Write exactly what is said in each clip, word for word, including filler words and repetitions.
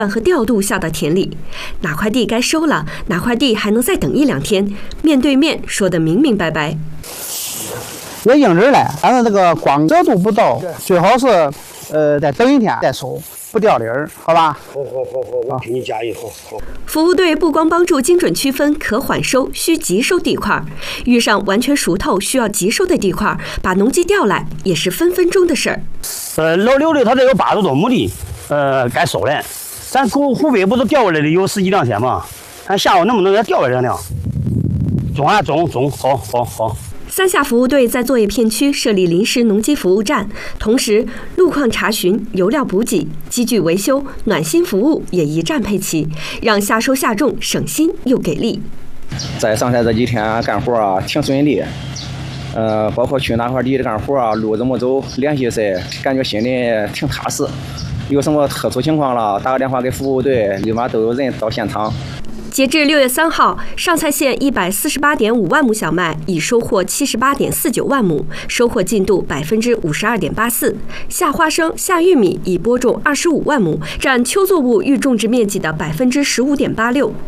和调度下到田里，哪块地该收了，哪块地还能再等一两天，面对面说得明明白白。 要应人来，但是这个光热度不到，最好是呃再等一天再收，不掉粒儿，好吧？ 好好好好，我听你建议，好好。 服务队不光帮助精准区分可缓收、需急收地块，遇上完全熟透需要急收的地块，把农机调来也是分分钟的事儿。 呃，老刘的他这有八十多亩地，呃，该收了。咱湖湖北不是调过来的有十几两天吗？看下午能不能再调来两辆？中啊中中，好好好。 三下服务队在作业片区设立临时农机服务站，同时路况查询、油料补给、机具维修、暖心服务也一站配齐，让下收下种省心又给力。 在上菜这几天干活啊，挺顺利。呃，包括去哪块地的干活啊，路怎么走，联系谁，感觉心里挺踏实。有什么特殊情况了，打个电话给服务队，立马都有人到现场。 截至六月三号，上蔡县一百四十八点五万亩小麦已收获七十八点四九万亩，收获进度百分之五十二点八四。夏花生、夏玉米已播种二十五万亩，占秋作物预种植面积的百分之十五点八六。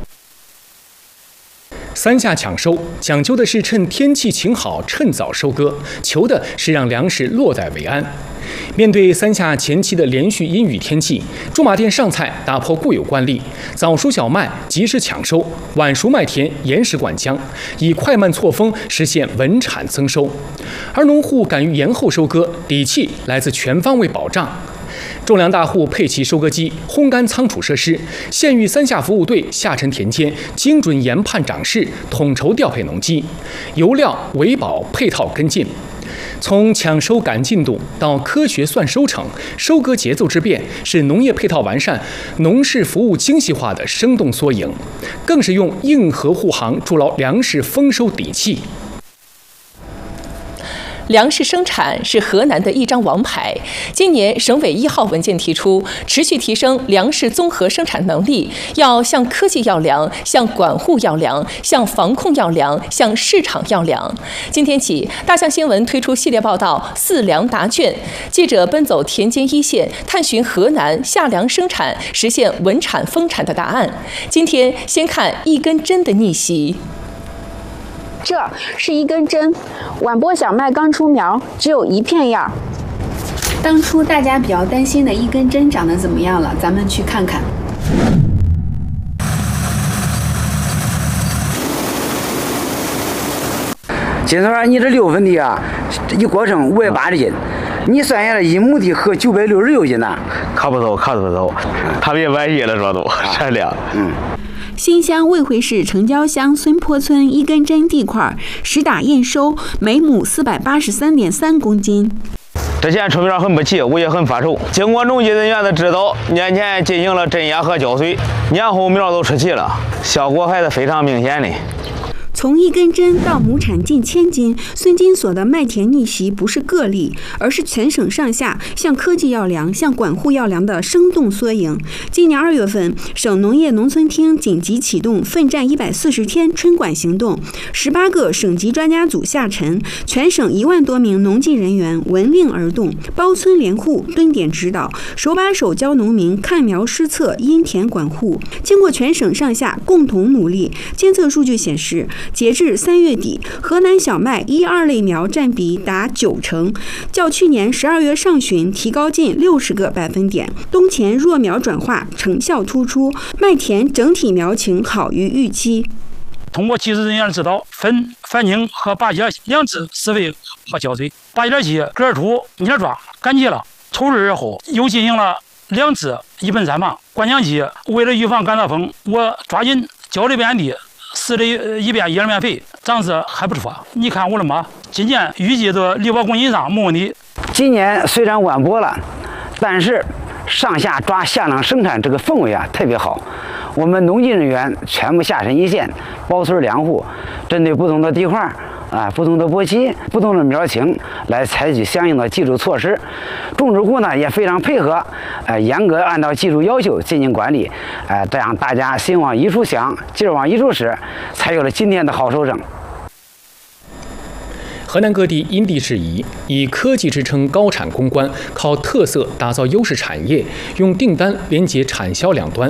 三下抢收讲究的是趁天气晴好，趁早收割，求的是让粮食落袋为安。面对三下前期的连续阴雨天气，驻马店上菜打破固有惯例，早熟小麦及时抢收，晚熟麦田延时灌浆，以快慢错峰实现稳产增收。而农户敢于延后收割，底气来自全方位保障。种粮大户配齐收割机、烘干仓储设施，县域三下服务队下沉田间，精准研判长势，统筹调配农机，油料、维保配套跟进。从抢收赶进度到科学算收成，收割节奏之变是农业配套完善、农事服务精细化的生动缩影，更是用硬核护航筑牢粮食丰收底气。 粮食生产是河南的一张王牌。今年省委一号文件提出，持续提升粮食综合生产能力，要向科技要粮，向管护要粮，向防控要粮，向市场要粮。今天起，大象新闻推出系列报道《四粮答卷》，记者奔走田间一线，探寻河南夏粮生产实现稳产丰产的答案。今天先看一根针的逆袭。 这是一根针，晚播小麦刚出苗，只有一片叶儿。 当初大家比较担心的一根针长得怎么样了？咱们去看看。 金川，你这六分地啊，一过程五百八十斤，你算下来一亩地合九百六十六斤呢。 可不走，可不走，他别满意了，这都善良。 嗯。 新乡卫会市城郊乡孙坡村一根针地块实打验收，每亩四百八十三点三公斤。 之前出苗很不齐，我也很发愁。经过农技人员的指导，年前进行了镇压和浇水，年后苗都吃齐了，效果还是非常明显的。 从一根针到亩产近千斤，孙金所的麦田逆袭不是个例，而是全省上下向科技要粮、向管护要粮的生动缩影。今年二月份，省农业农村厅紧急启动奋战一百四十天春管行动，十八个省级专家组下沉，全省一万多名农技人员闻令而动，包村连户蹲点指导，手把手教农民看苗施策、因田管护。经过全省上下共同努力，监测数据显示，截至三月底，河南小麦一二类苗占比达九成，较去年十二月上旬提高近六十个百分点。冬前弱苗转化成效突出，麦田整体苗情好于预期。 通过技术人员指导，分繁茎和拔节两次施肥和浇水。拔节期根土蔫抓干结了，抽日而后又进行了两次一盆三防。灌浆期为了预防干燥风，我抓紧浇了一遍地。施了一遍一二面肥，长势还不错。你看我的妈，今年预计的六百公斤以上没问题。 今年虽然晚播了，但是上下抓夏粮生产这个氛围啊特别好。我们农技人员全部下沉一线，包村两户，针对不同的地块啊、不同的播期、不同的苗情来采取相应的技术措施。种植户呢也非常配合，呃，严格按照技术要求进行管理，呃，这样大家心往一处想，劲儿往一处使，才有了今天的好收成。 河南各地因地制宜，以科技支撑高产攻关，靠特色打造优势产业，用订单连接产销两端，